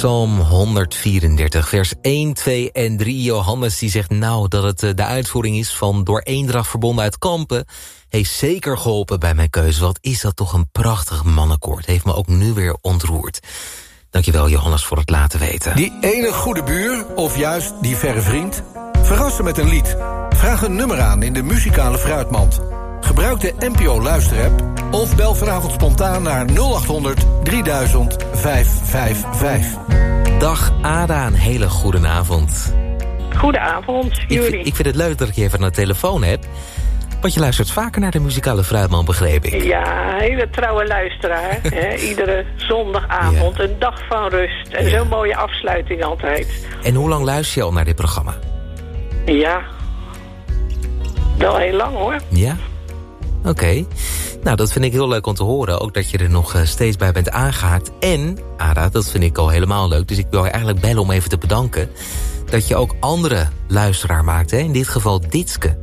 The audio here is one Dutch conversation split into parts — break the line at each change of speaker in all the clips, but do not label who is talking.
Psalm 134, vers 1, 2 en 3. Johannes die zegt nou dat het de uitvoering is van Door Eendracht Verbonden uit Kampen. Heeft zeker geholpen bij mijn keuze. Wat is dat toch een prachtig mannenkoord. Heeft me ook nu weer ontroerd. Dankjewel Johannes voor het laten weten.
Die ene goede buur, of juist die verre vriend. Verrassen met een lied. Vraag een nummer aan in de muzikale fruitmand. Gebruik de NPO Luisterapp of bel vanavond spontaan naar 0800 3000 555.
Dag Ada, een hele goede avond.
Goedenavond, jullie.
Ik vind het leuk dat ik je even aan de telefoon heb. Want je luistert vaker naar de muzikale fruitmand, begreep ik.
Ja, hele trouwe luisteraar. Hè? Iedere zondagavond, een dag van rust. En zo'n mooie afsluiting altijd.
En hoe lang luister je al naar dit programma?
Ja, wel heel lang hoor.
Ja? Oké. Nou, dat vind ik heel leuk om te horen. Ook dat je er nog steeds bij bent aangehaakt. En, Ada, dat vind ik al helemaal leuk. Dus ik wil je eigenlijk bellen om even te bedanken. Dat je ook andere luisteraar maakt, hè? In dit geval Ditske.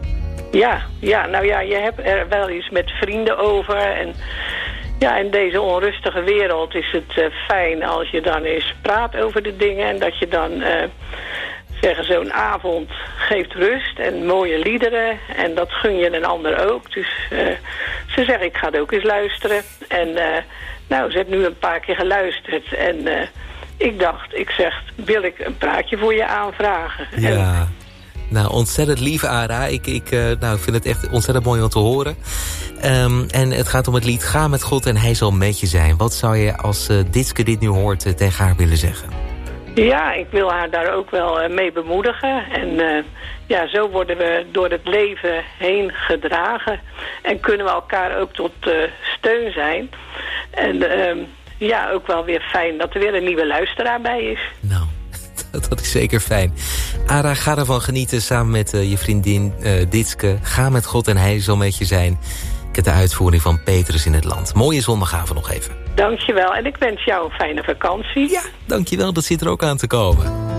Ja, nou ja, je hebt er wel eens met vrienden over. En ja, in deze onrustige wereld is het fijn als je dan eens praat over de dingen. En dat je dan... zeggen, zo'n avond geeft rust en mooie liederen. En dat gun je een ander ook. Dus ze zeggen, ik ga het ook eens luisteren. En nou, ze heeft nu een paar keer geluisterd. En ik dacht, wil ik een praatje voor je aanvragen?
Ja, nou, ontzettend lief, Ada. Ik vind het echt ontzettend mooi om te horen. En het gaat om het lied Ga met God en Hij zal met je zijn. Wat zou je als Ditske dit nu hoort tegen haar willen zeggen?
Ja, ik wil haar daar ook wel mee bemoedigen. En ja, zo worden we door het leven heen gedragen. En kunnen we elkaar ook tot steun zijn. En ja, ook wel weer fijn dat er weer een nieuwe luisteraar bij is.
Nou, dat is zeker fijn. Ada, ga ervan genieten samen met je vriendin Ditske. Ga met God en Hij zal met je zijn. Ik heb de uitvoering van Petrus in het Land. Mooie zondagavond nog even.
Dankjewel en ik wens jou een fijne vakantie.
Ja, dankjewel. Dat zit er ook aan te komen.